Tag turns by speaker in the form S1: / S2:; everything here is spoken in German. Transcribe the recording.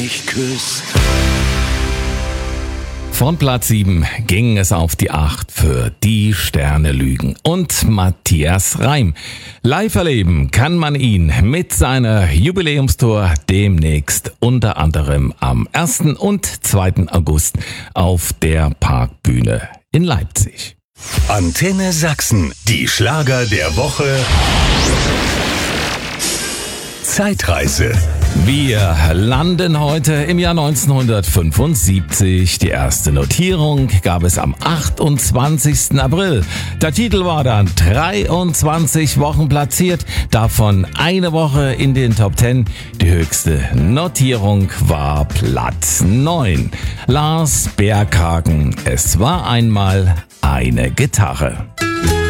S1: mich küsst.
S2: Von Platz 7 ging es auf die 8 für Die Sterne lügen und Matthias Reim. Live erleben kann man ihn mit seiner Jubiläumstour demnächst unter anderem am 1. und 2. August auf der Parkbühne in Leipzig.
S3: Antenne Sachsen, die Schlager der Woche. Zeitreise.
S2: Wir landen heute im Jahr 1975. Die erste Notierung gab es am 28. April. Der Titel war dann 23 Wochen platziert, davon eine Woche in den Top 10. Die höchste Notierung war Platz 9. Lars Berghagen, es war einmal eine Gitarre.